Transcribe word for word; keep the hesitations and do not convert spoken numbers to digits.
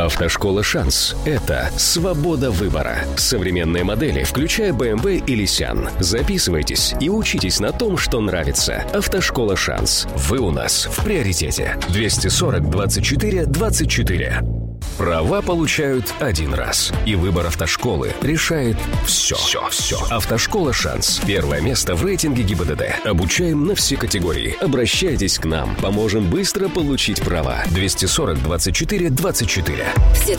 Автошкола «Шанс» — это свобода выбора. Современные модели, включая бэ эм вэ и Лисян. Записывайтесь и учитесь на том, что нравится. Автошкола «Шанс». Вы у нас в приоритете. двести сорок двадцать четыре двадцать четыре. Права получают один раз. И выбор автошколы решает все. Все, все. Автошкола «Шанс». Первое место в рейтинге ГИБДД. Обучаем на все категории. Обращайтесь к нам. Поможем быстро получить права. двести сорок двадцать четыре двадцать четыре.